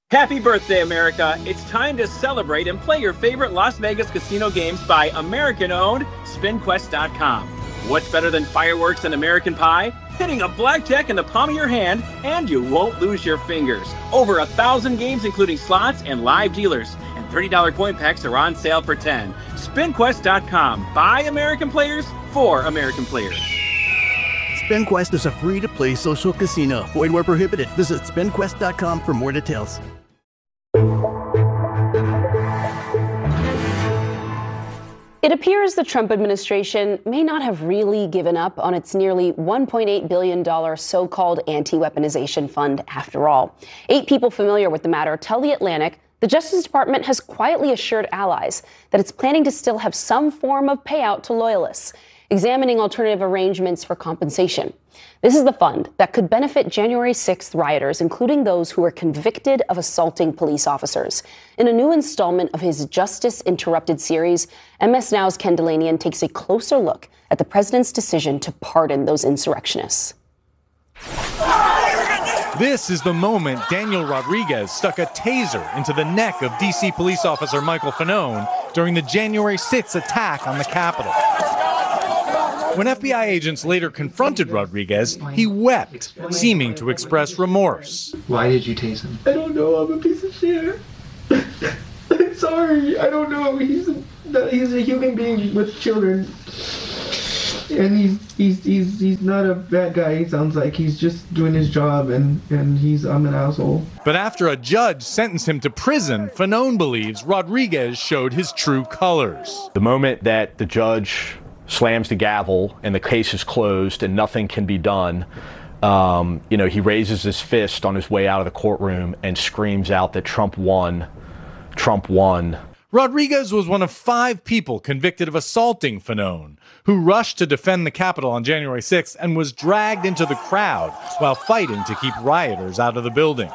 Happy birthday, America! It's time to celebrate and play your favorite Las Vegas casino games by American-owned SpinQuest.com. What's better than fireworks and American pie? Hitting a blackjack in the palm of your hand, and you won't lose your fingers. Over 1,000 games, including slots and live dealers. And $30 coin packs are on sale for $10. SpinQuest.com. By American players, for American players. SpinQuest is a free-to-play social casino. Void where prohibited. Visit SpinQuest.com for more details. It appears the Trump administration may not have really given up on its nearly $1.8 billion so-called anti-weaponization fund after all. 8 people familiar with the matter tell The Atlantic the Justice Department has quietly assured allies that it's planning to still have some form of payout to loyalists, examining alternative arrangements for compensation. This is the fund that could benefit January 6th rioters, including those who were convicted of assaulting police officers. In a new installment of his Justice Interrupted series, MS Now's Ken Dilanian takes a closer look at the president's decision to pardon those insurrectionists. This is the moment Daniel Rodriguez stuck a taser into the neck of D.C. police officer Michael Fanone during the January 6th attack on the Capitol. When FBI agents later confronted Rodriguez, he wept, seeming to express remorse. Why did you tase him? I don't know. I'm a piece of shit. I'm sorry. I don't know. He's a human being with children. And he's not a bad guy. He sounds like he's just doing his job, and I'm an asshole. But after a judge sentenced him to prison, Fanone believes Rodriguez showed his true colors. The moment that the judge slams the gavel and the case is closed and nothing can be done, he raises his fist on his way out of the courtroom and screams out that Trump won. Trump won. Rodriguez was one of 5 people convicted of assaulting Fanone, who rushed to defend the Capitol on January 6th and was dragged into the crowd while fighting to keep rioters out of the building.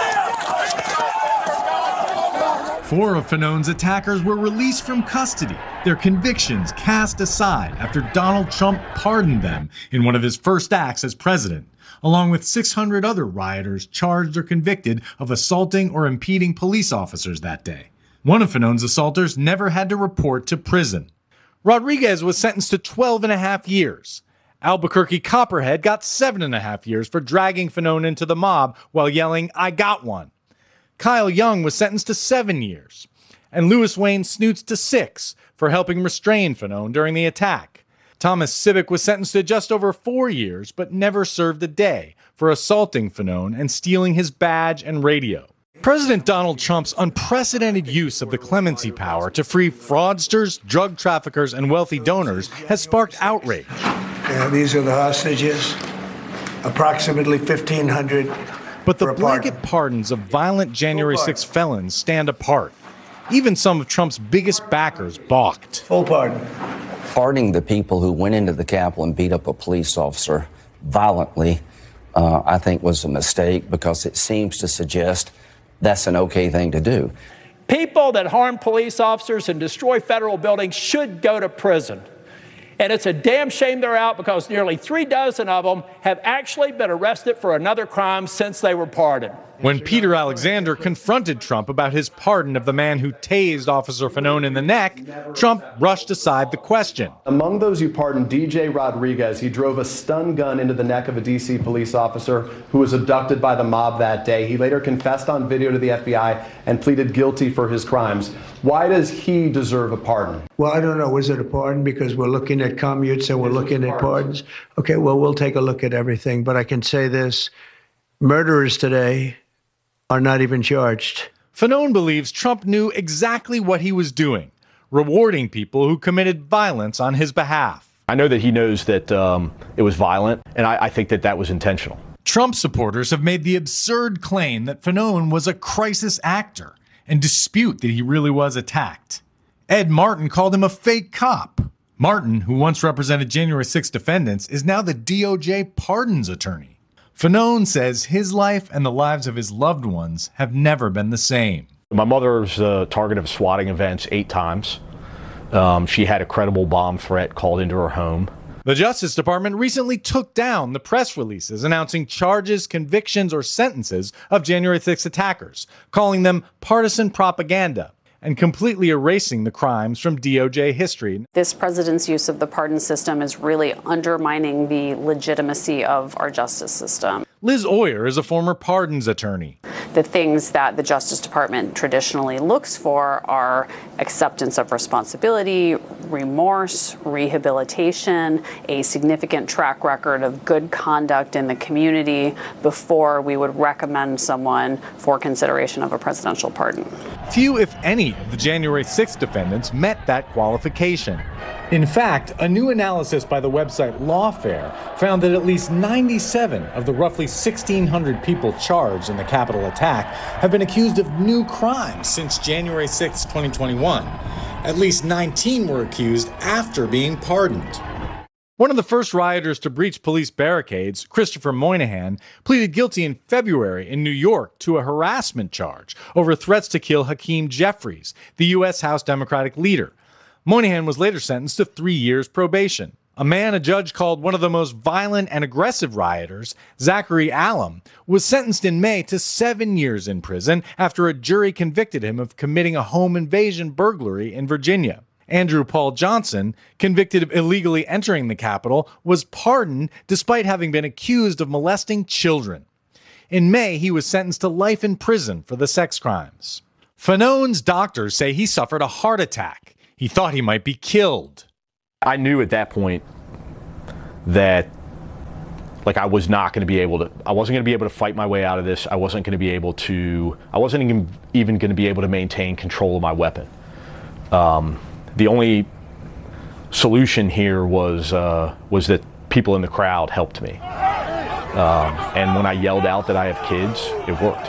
4 of Fanone's attackers were released from custody, their convictions cast aside after Donald Trump pardoned them in one of his first acts as president, along with 600 other rioters charged or convicted of assaulting or impeding police officers that day. One of Fanone's assaulters never had to report to prison. Rodriguez was sentenced to 12.5 years. Albuquerque Copperhead got 7.5 years for dragging Fanone into the mob while yelling, "I got one." Kyle Young was sentenced to 7 years, and Louis Wayne Snoots to 6 for helping restrain Fanone during the attack. Thomas Civic was sentenced to just over 4 years, but never served a day for assaulting Fanone and stealing his badge and radio. President Donald Trump's unprecedented use of the clemency power to free fraudsters, drug traffickers, and wealthy donors has sparked outrage. These are the hostages, approximately 1,500. But the blanket pardons of violent January 6 felons stand apart. Even some of Trump's biggest backers balked. Full pardon. Pardoning the people who went into the Capitol and beat up a police officer violently, I think was a mistake, because it seems to suggest that's an okay thing to do. People that harm police officers and destroy federal buildings should go to prison. And it's a damn shame they're out, because nearly 3 dozen of them have actually been arrested for another crime since they were pardoned. When Peter Alexander confronted Trump about his pardon of the man who tased Officer Fanone in the neck, Trump brushed aside the question. Among those you pardoned, DJ Rodriguez, he drove a stun gun into the neck of a D.C. police officer who was abducted by the mob that day. He later confessed on video to the FBI and pleaded guilty for his crimes. Why does he deserve a pardon? Well, I don't know. Was it a pardon? Because we're looking at commutes and we're looking at pardons. Okay, well, we'll take a look at everything. But I can say this. Murderers today are not even charged. Fanone believes Trump knew exactly what he was doing, rewarding people who committed violence on his behalf. I know that he knows that it was violent, and I think that that was intentional. Trump supporters have made the absurd claim that Fanone was a crisis actor and dispute that he really was attacked. Ed Martin called him a fake cop. Martin, who once represented January 6 defendants, is now the DOJ pardons attorney. Fanone says his life and the lives of his loved ones have never been the same. My mother was the target of swatting events 8 times. She had a credible bomb threat called into her home. The Justice Department recently took down the press releases announcing charges, convictions, or sentences of January 6 attackers, calling them partisan propaganda and completely erasing the crimes from DOJ history. This president's use of the pardon system is really undermining the legitimacy of our justice system. Liz Oyer is a former pardons attorney. The things that the Justice Department traditionally looks for are acceptance of responsibility, remorse, rehabilitation, a significant track record of good conduct in the community before we would recommend someone for consideration of a presidential pardon. Few, if any, of the January 6th defendants met that qualification. In fact, a new analysis by the website Lawfare found that at least 97 of the roughly 1,600 people charged in the Capitol attack have been accused of new crimes since January 6, 2021. At least 19 were accused after being pardoned. One of the first rioters to breach police barricades, Christopher Moynihan, pleaded guilty in February in New York to a harassment charge over threats to kill Hakeem Jeffries, the U.S. House Democratic leader. Moynihan was later sentenced to 3 years probation. A man a judge called one of the most violent and aggressive rioters, Zachary Allam, was sentenced in May to 7 years in prison after a jury convicted him of committing a home invasion burglary in Virginia. Andrew Paul Johnson, convicted of illegally entering the Capitol, was pardoned despite having been accused of molesting children. In May, he was sentenced to life in prison for the sex crimes. Fanone's doctors say he suffered a heart attack. He thought he might be killed. I knew at that point that I was not going to be able to, I wasn't going to be able to fight my way out of this. I wasn't even going to be able to maintain control of my weapon. The only solution here was that people in the crowd helped me. And when I yelled out that I have kids, it worked.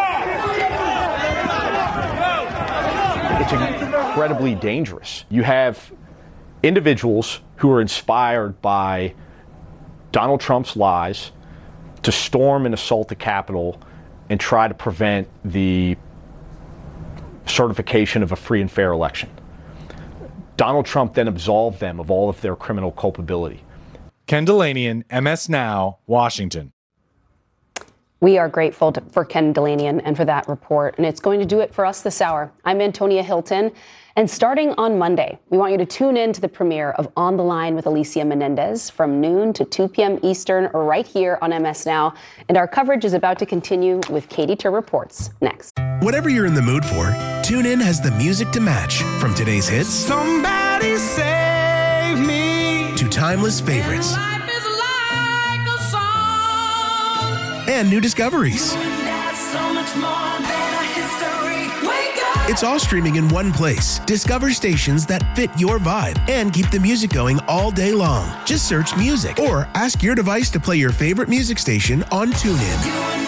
It's incredibly dangerous. You have individuals who are inspired by Donald Trump's lies to storm and assault the Capitol and try to prevent the certification of a free and fair election. Donald Trump then absolved them of all of their criminal culpability. Ken Dilanian, MS Now, Washington. We are grateful for Ken Dilanian and for that report, and it's going to do it for us this hour. I'm Antonia Hilton, and starting on Monday, we want you to tune in to the premiere of On the Line with Alicia Menendez from noon to 2 p.m. Eastern right here on MS Now, and our coverage is about to continue with Katie Tur Reports next. Whatever you're in the mood for, TuneIn has the music to match, from today's hits Somebody Save Me to timeless favorites and new discoveries. It's all streaming in one place. Discover stations that fit your vibe and keep the music going all day long. Just search music or ask your device to play your favorite music station on TuneIn.